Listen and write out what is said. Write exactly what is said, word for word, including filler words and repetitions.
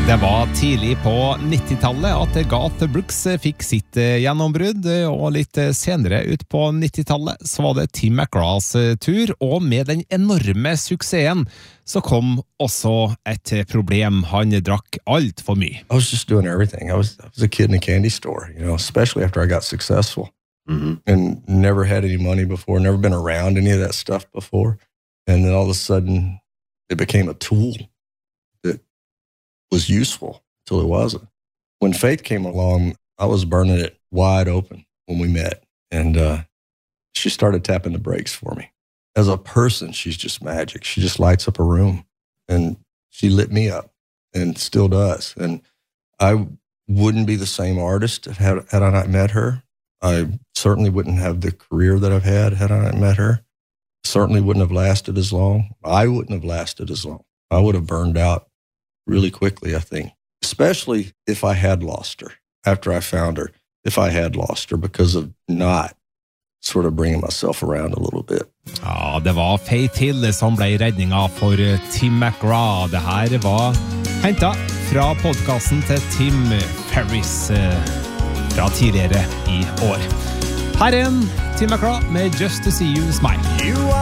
Det var tidlig på nittitallet at Garth Brooks fikk sitt gjennombrudd, og litt senere ut på nittitallet så var det Tim McGraws tur, og med den enorme suksessen så kom også et problem. Han drakk alt for mye. I was just doing everything. I was, I was a kid in a candy store, you know, especially after I got successful. Mm-hmm. And never had any money before, never been around any of that stuff before. And then all of a sudden it became a tool that was useful until it wasn't. When Faith came along, I was burning it wide open when we met. And uh, she started tapping the brakes for me. As a person, she's just magic. She just lights up a room. And she lit me up and still does. And I wouldn't be the same artist had, had I not met her. I certainly wouldn't have the career that I've had had I not met her. Certainly wouldn't have lasted as long. I wouldn't have lasted as long. I would have burned out really quickly, I think. Especially if I had lost her, after I found her. If I had lost her because of not sort of bringing myself around a little bit. Ja, det var Faith Hill som ble redninga for Tim McGraw. Det her var hentet fra podcasten til Tim Ferriss fra tidligere i år. Her er en Tim McGraw med Just to See You Smile. You